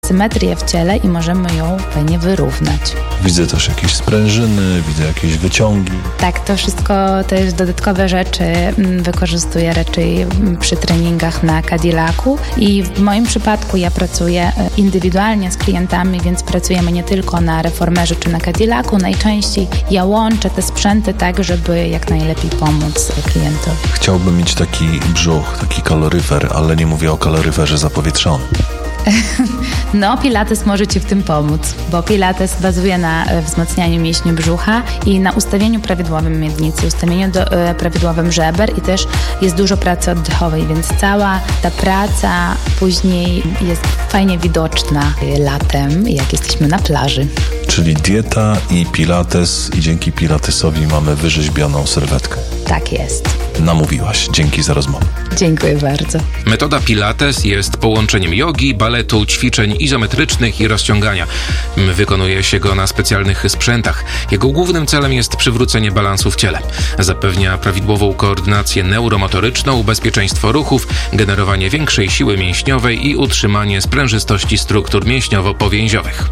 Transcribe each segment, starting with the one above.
asymetrię w ciele i możemy ją fajnie wyrównać. Widzę też jakieś sprężyny, widzę jakieś wyciągi. Tak, to wszystko też dodatkowe rzeczy wykorzystuję raczej przy treningach na Cadillacu i w moim przypadku ja pracuję indywidualnie z klientami, więc pracujemy nie tylko na Reformerze czy na Cadillacu. Najczęściej ja łączę te sprzęty tak, żeby jak najlepiej pomóc klientowi. Chciałbym mieć taki brzuch, taki kaloryfer, ale nie mówię o kaloryferze zapowietrzonym. No, Pilates może Ci w tym pomóc, bo Pilates bazuje na wzmacnianiu mięśni brzucha i na ustawieniu prawidłowym miednicy, ustawieniu prawidłowym żeber i też jest dużo pracy oddechowej, więc cała ta praca później jest fajnie widoczna latem, jak jesteśmy na plaży. Czyli dieta i pilates i dzięki pilatesowi mamy wyrzeźbioną sylwetkę. Tak jest. Namówiłaś. Dzięki za rozmowę. Dziękuję bardzo. Metoda Pilates jest połączeniem jogi, baletu, ćwiczeń izometrycznych i rozciągania. Wykonuje się go na specjalnych sprzętach. Jego głównym celem jest przywrócenie balansu w ciele. Zapewnia prawidłową koordynację neuromotoryczną, bezpieczeństwo ruchów, generowanie większej siły mięśniowej i utrzymanie sprężystości struktur mięśniowo-powięziowych.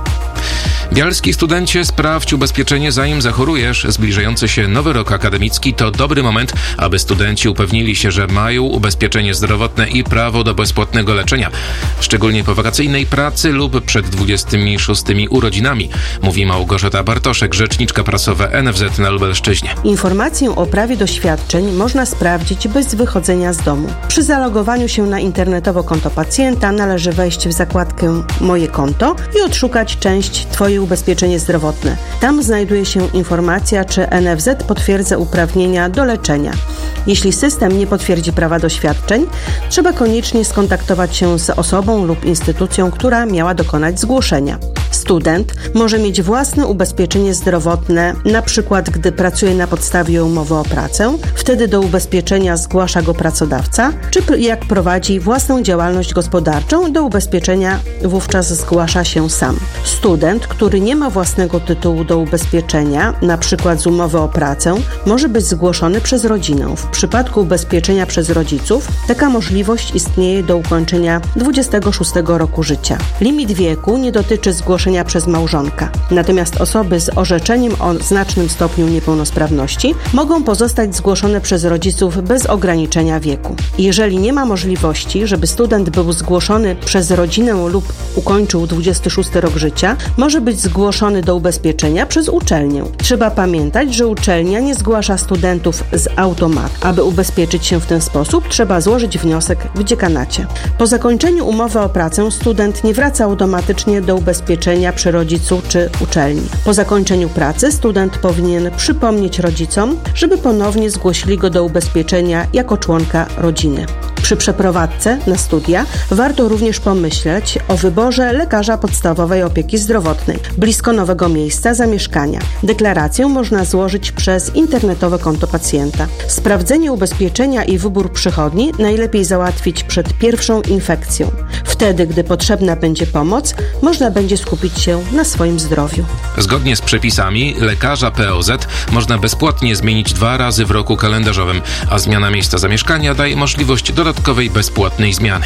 Bialski studencie, sprawdź ubezpieczenie zanim zachorujesz. Zbliżający się nowy rok akademicki to dobry moment, aby studenci upewnili się, że mają ubezpieczenie zdrowotne i prawo do bezpłatnego leczenia. Szczególnie po wakacyjnej pracy lub przed 26 urodzinami, mówi Małgorzata Bartoszek, rzeczniczka prasowa NFZ na Lubelszczyźnie. Informację o prawie do świadczeń można sprawdzić bez wychodzenia z domu. Przy zalogowaniu się na internetowe konto pacjenta należy wejść w zakładkę Moje konto i odszukać część Twoje ubezpieczenie zdrowotne. Tam znajduje się informacja, czy NFZ potwierdza uprawnienia do leczenia. Jeśli system nie potwierdzi prawa do świadczeń, trzeba koniecznie skontaktować się z osobą lub instytucją, która miała dokonać zgłoszenia. Student może mieć własne ubezpieczenie zdrowotne, na przykład gdy pracuje na podstawie umowy o pracę, wtedy do ubezpieczenia zgłasza go pracodawca, czy jak prowadzi własną działalność gospodarczą, do ubezpieczenia wówczas zgłasza się sam. Student, który nie ma własnego tytułu do ubezpieczenia, na przykład z umowy o pracę, może być zgłoszony przez rodzinę. W przypadku ubezpieczenia przez rodziców taka możliwość istnieje do ukończenia 26 roku życia. Limit wieku nie dotyczy zgłoszenia przez małżonka. Natomiast osoby z orzeczeniem o znacznym stopniu niepełnosprawności mogą pozostać zgłoszone przez rodziców bez ograniczenia wieku. Jeżeli nie ma możliwości, żeby student był zgłoszony przez rodzinę lub ukończył 26 rok życia, może być zgłoszony do ubezpieczenia przez uczelnię. Trzeba pamiętać, że uczelnia nie zgłasza studentów z automatu. Aby ubezpieczyć się w ten sposób, trzeba złożyć wniosek w dziekanacie. Po zakończeniu umowy o pracę student nie wraca automatycznie do ubezpieczenia przy rodzicu czy uczelni. Po zakończeniu pracy student powinien przypomnieć rodzicom, żeby ponownie zgłosili go do ubezpieczenia jako członka rodziny. Przy przeprowadzce na studia warto również pomyśleć o wyborze lekarza podstawowej opieki zdrowotnej blisko nowego miejsca zamieszkania. Deklarację można złożyć przez internetowe konto pacjenta. Sprawdzenie ubezpieczenia i wybór przychodni najlepiej załatwić przed pierwszą infekcją. Wtedy, gdy potrzebna będzie pomoc, można będzie skupić się na swoim zdrowiu. Zgodnie z przepisami lekarza POZ można bezpłatnie zmienić 2 razy w roku kalendarzowym, a zmiana miejsca zamieszkania daje możliwość dodatkowej bezpłatnej zmiany.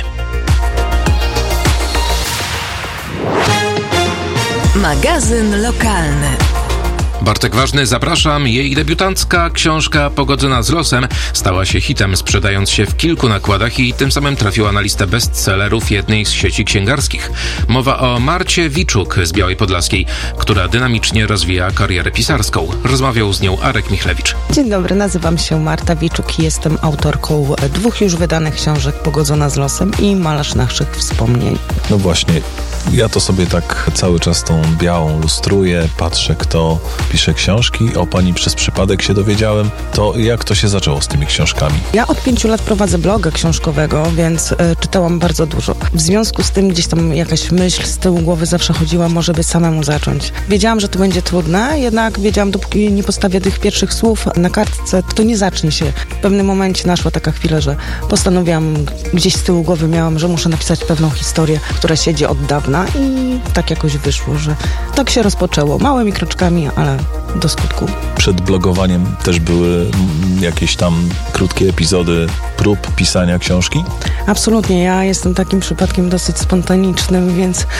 Magazyn lokalny. Bartek Ważny, zapraszam. Jej debiutancka książka Pogodzona z losem stała się hitem, sprzedając się w kilku nakładach i tym samym trafiła na listę bestsellerów jednej z sieci księgarskich. Mowa o Marcie Wiczuk z Białej Podlaskiej, która dynamicznie rozwija karierę pisarską. Rozmawiał z nią Arek Michlewicz. Dzień dobry, nazywam się Marta Wiczuk i jestem autorką 2 już wydanych książek Pogodzona z losem i Malarz naszych wspomnień. No właśnie, ja to sobie tak cały czas tą białą lustruję, patrzę, kto pisze książki. O pani przez przypadek się dowiedziałem. To jak to się zaczęło z tymi książkami? Ja od 5 lat prowadzę bloga książkowego, więc czytałam bardzo dużo. W związku z tym gdzieś tam jakaś myśl z tyłu głowy zawsze chodziła, może by samemu zacząć. Wiedziałam, że to będzie trudne, jednak wiedziałam, dopóki nie postawię tych pierwszych słów na kartce, to nie zacznie się. W pewnym momencie naszła taka chwila, że postanowiłam, gdzieś z tyłu głowy miałam, że muszę napisać pewną historię, która siedzi od dawna i tak jakoś wyszło, że tak się rozpoczęło. Małymi kroczkami, ale do skutku. Przed blogowaniem też były jakieś tam krótkie epizody prób pisania książki? Absolutnie. Ja jestem takim przypadkiem dosyć spontanicznym, więc